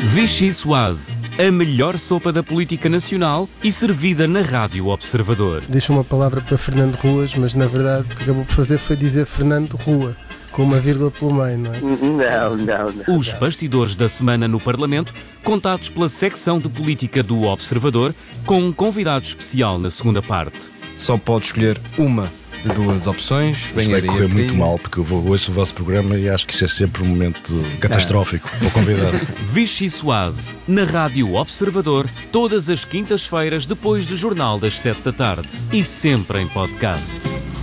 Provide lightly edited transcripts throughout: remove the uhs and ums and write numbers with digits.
Vichy Soase, a melhor sopa da política nacional e servida na Rádio Observador. Deixa uma palavra para Fernando Ruas, mas na verdade o que acabou por fazer foi dizer Fernando Rua, com uma vírgula pelo meio, não é? Não. Os bastidores da semana no Parlamento, contados pela secção de política do Observador, com um convidado especial na segunda parte. Só pode escolher uma de duas opções. Isso vai correr muito mal, porque eu ouço o vosso programa e acho que isso é sempre um momento catastrófico para o convidado. Vichy Soase, na Rádio Observador, todas as quintas-feiras depois do Jornal das 7 da tarde. E sempre em podcast.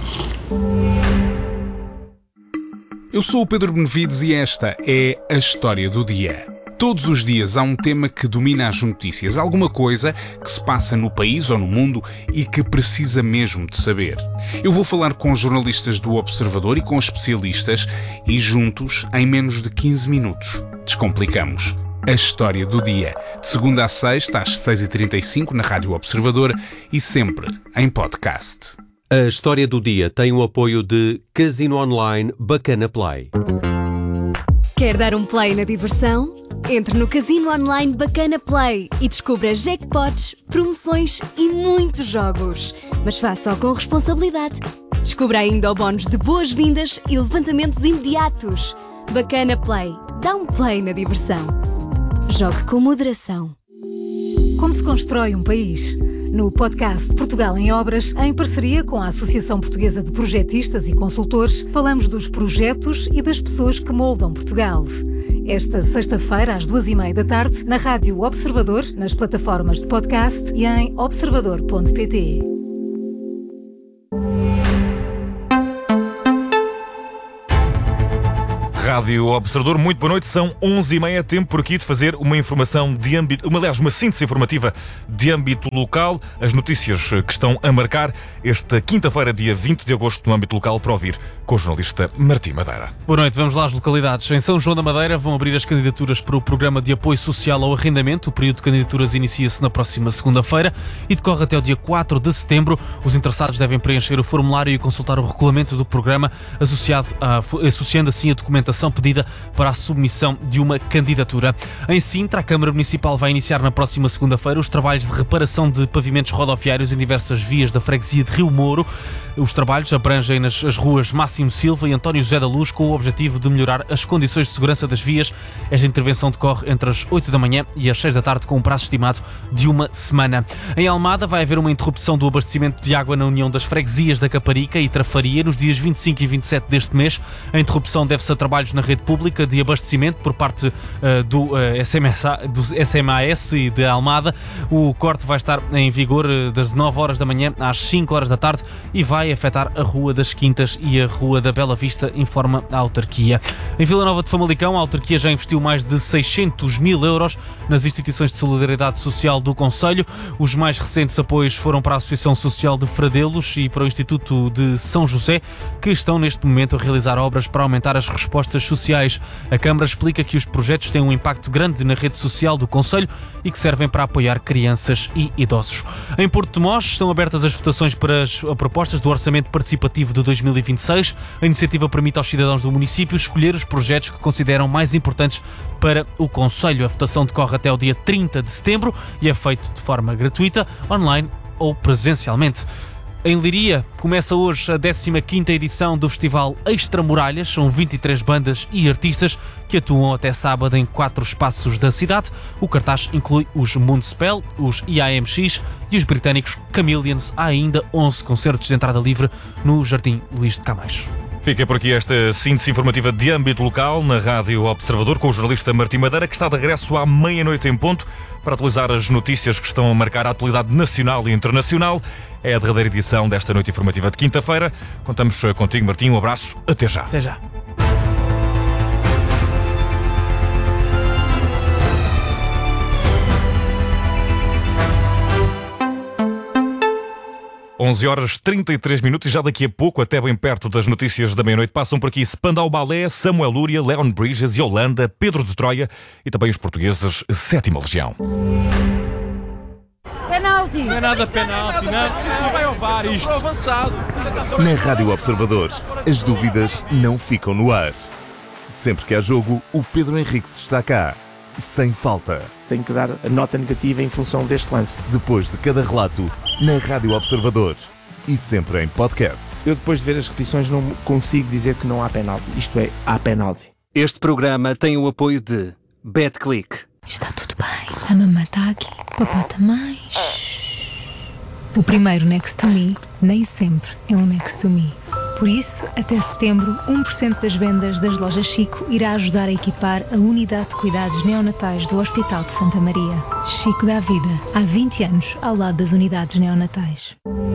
Eu sou o Pedro Benevides e esta é a História do Dia. Todos os dias há um tema que domina as notícias, alguma coisa que se passa no país ou no mundo e que precisa mesmo de saber. Eu vou falar com jornalistas do Observador e com especialistas e juntos, em menos de 15 minutos, descomplicamos a História do Dia. De segunda a sexta, às 6h35 na Rádio Observador e sempre em podcast. A História do Dia tem o apoio de Casino Online Bacana Play. Quer dar um play na diversão? Entre no Casino Online Bacana Play e descubra jackpots, promoções e muitos jogos. Mas faça-o com responsabilidade. Descubra ainda o bónus de boas-vindas e levantamentos imediatos. Bacana Play. Dá um play na diversão. Jogue com moderação. Como se constrói um país? No podcast Portugal em Obras, em parceria com a Associação Portuguesa de Projetistas e Consultores, falamos dos projetos e das pessoas que moldam Portugal. Esta sexta-feira, às 14h30 da tarde, na Rádio Observador, nas plataformas de podcast e em observador.pt. Rádio Observador, muito boa noite, são 11h30, tempo por aqui de fazer uma informação de âmbito, uma síntese informativa de âmbito local, as notícias que estão a marcar esta quinta-feira, dia 20 de agosto, no âmbito local, para ouvir com o jornalista Martim Madeira. Boa noite, vamos lá às localidades. Em São João da Madeira vão abrir as candidaturas para o Programa de Apoio Social ao Arrendamento. O período de candidaturas inicia-se na próxima segunda-feira e decorre até o dia 4 de setembro. Os interessados devem preencher o formulário e consultar o regulamento do programa, associando assim a documentação pedida para a submissão de uma candidatura. Em Sintra, a Câmara Municipal vai iniciar na próxima segunda-feira os trabalhos de reparação de pavimentos rodoviários em diversas vias da freguesia de Rio Mouro. Os trabalhos abrangem as ruas Máximo Silva e António José da Luz, com o objetivo de melhorar as condições de segurança das vias. Esta intervenção decorre entre as 8 da manhã e as 6 da tarde, com um prazo estimado de uma semana. Em Almada vai haver uma interrupção do abastecimento de água na União das Freguesias da Caparica e Trafaria nos dias 25 e 27 deste mês. A interrupção deve-se a trabalhos na rede pública de abastecimento por parte do SMAS e de Almada. O corte vai estar em vigor das 9 horas da manhã às 5 horas da tarde e vai afetar a Rua das Quintas e a Rua da Bela Vista, informa a autarquia. Em Vila Nova de Famalicão, a autarquia já investiu mais de 600 mil euros nas instituições de solidariedade social do concelho. Os mais recentes apoios foram para a Associação Social de Fradelos e para o Instituto de São José, que estão neste momento a realizar obras para aumentar as respostas sociais. A Câmara explica que os projetos têm um impacto grande na rede social do concelho e que servem para apoiar crianças e idosos. Em Porto de Mós estão abertas as votações para as propostas do Orçamento Participativo de 2026. A iniciativa permite aos cidadãos do município escolher os projetos que consideram mais importantes para o concelho. A votação decorre até o dia 30 de setembro e é feito de forma gratuita, online ou presencialmente. Em Leiria, começa hoje a 15ª edição do Festival Extramuralhas. São 23 bandas e artistas que atuam até sábado em 4 espaços da cidade. O cartaz inclui os Moonspell, os IAMX e os britânicos Chameleons. Há ainda 11 concertos de entrada livre no Jardim Luís de Camões. Fica por aqui esta síntese informativa de âmbito local na Rádio Observador com o jornalista Martim Madeira, que está de regresso à meia-noite em ponto para atualizar as notícias que estão a marcar a atualidade nacional e internacional. É a derradeira edição desta noite informativa de quinta-feira. Contamos contigo, Martim. Um abraço. Até já. Até já. Onze horas 33 minutos e já daqui a pouco, até bem perto das notícias da meia-noite, passam por aqui Spandau Ballet, Samuel Lúria, Leon Bridges, Yolanda, Pedro de Troia e também os portugueses 7ª Legião. Penalti! Não é nada penalti, não vai ao VAR isto. Avançado. Na Rádio Observador, as dúvidas não ficam no ar. Sempre que há jogo, o Pedro Henriques está cá. sem falta. Tenho que dar a nota negativa em função deste lance. Depois de cada relato, na Rádio Observador. E sempre em podcast. Eu, depois de ver as repetições, não consigo dizer que não há penalti. Isto é, há penalti. Este programa tem o apoio de BetClick. Está tudo bem. A mamãe está aqui. Papá também. O primeiro Next to Me nem sempre é um Next to Me. Por isso, até setembro, 1% das vendas das lojas Chico irá ajudar a equipar a unidade de cuidados neonatais do Hospital de Santa Maria. Chico dá vida. Há 20 anos ao lado das unidades neonatais.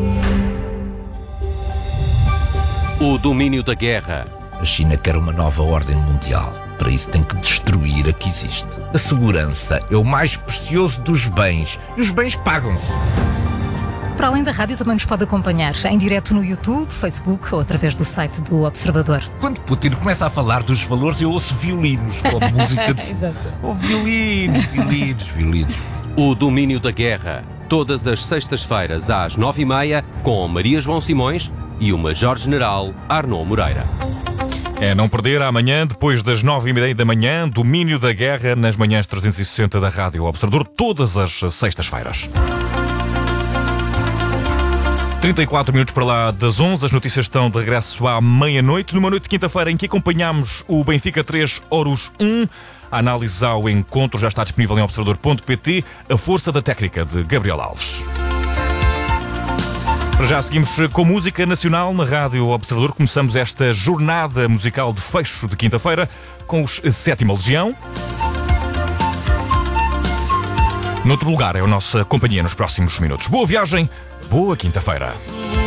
O domínio da guerra. A China quer uma nova ordem mundial. Para isso tem que destruir a que existe. A segurança é o mais precioso dos bens. E os bens pagam-se. Para além da rádio, também nos pode acompanhar em direto no YouTube, Facebook ou através do site do Observador. Quando Putin começa a falar dos valores, eu ouço violinos, como música de... Exato. Oh, violinos. O domínio da guerra. Todas as sextas-feiras às 9h30, com Maria João Simões e o Major-General Arnaud Moreira. É não perder amanhã, depois das 9h30 da manhã, domínio da guerra nas manhãs 360 da Rádio Observador, todas as sextas-feiras. 34 minutos para lá das 11, as notícias estão de regresso à meia-noite, numa noite de quinta-feira em que acompanhámos o Benfica 3, Horus 1. A análise ao encontro já está disponível em observador.pt, a força da técnica de Gabriel Alves. Para já seguimos com música nacional na Rádio Observador. Começamos esta jornada musical de fecho de quinta-feira com os Sétima Legião. Noutro lugar é a nossa companhia nos próximos minutos. Boa viagem, boa quinta-feira.